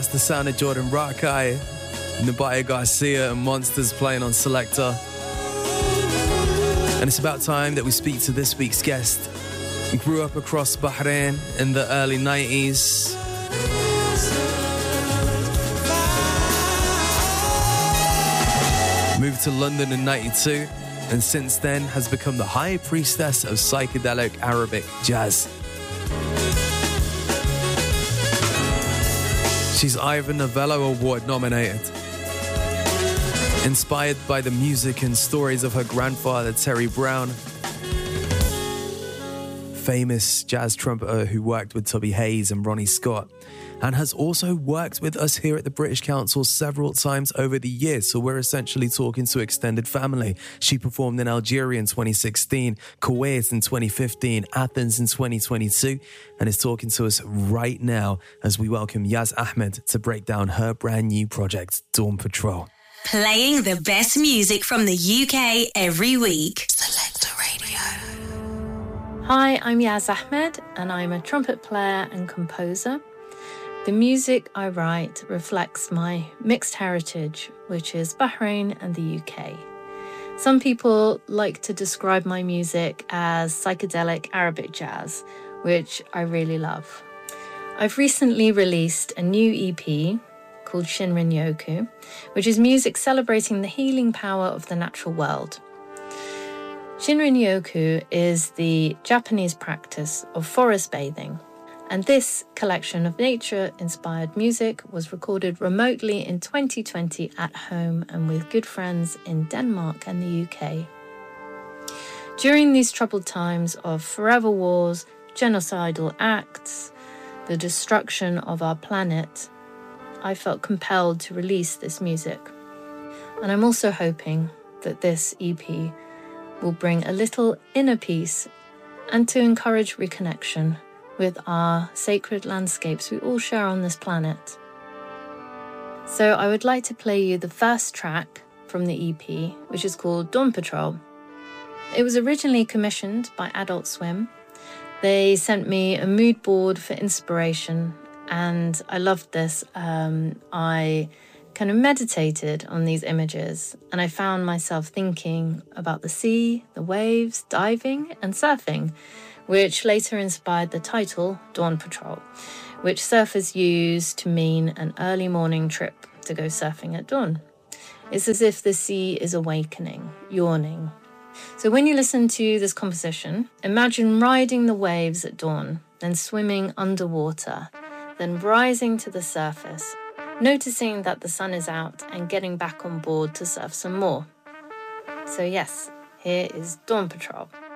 That's the sound of Jordan Rakai, Nabaya Garcia and Monsters playing on Selector. And it's about time that we speak to this week's guest. He grew up across Bahrain in the early 90s. Moved to London in 92, and since then has become the high priestess of psychedelic Arabic jazz. She's Ivor Novello Award nominated. Inspired by the music and stories of her grandfather, Terry Brown, famous jazz trumpeter who worked with Tubby Hayes and Ronnie Scott, and has also worked with us here at the British Council several times over the years, so we're essentially talking to extended family. She performed in Algeria in 2016, Kuwait in 2015, Athens in 2022, and is talking to us right now as we welcome Yaz Ahmed to break down her brand new project, Dawn Patrol. Playing the best music from the UK every week. Selector Radio. Hi, I'm Yaz Ahmed, and I'm a trumpet player and composer. The music I write reflects my mixed heritage, which is Bahrain and the UK. Some people like to describe my music as psychedelic Arabic jazz, which I really love. I've recently released a new EP called Shinrin Yoku, which is music celebrating the healing power of the natural world. Shinrin Yoku is the Japanese practice of forest bathing, and this collection of nature-inspired music was recorded remotely in 2020 at home and with good friends in Denmark and the UK. During these troubled times of forever wars, genocidal acts, the destruction of our planet, I felt compelled to release this music. And I'm also hoping that this EP will bring a little inner peace and to encourage reconnection with our sacred landscapes we all share on this planet. So I would like to play you the first track from the EP, which is called Dawn Patrol. It was originally commissioned by Adult Swim. They sent me a mood board for inspiration, and I loved this. I kind of meditated on these images, and I found myself thinking about the sea, the waves, diving and surfing, which later inspired the title Dawn Patrol, which surfers use to mean an early morning trip to go surfing at dawn. It's as if the sea is awakening, yawning. So when you listen to this composition, imagine riding the waves at dawn, then swimming underwater, then rising to the surface, noticing that the sun is out and getting back on board to surf some more. So yes, here is Dawn Patrol.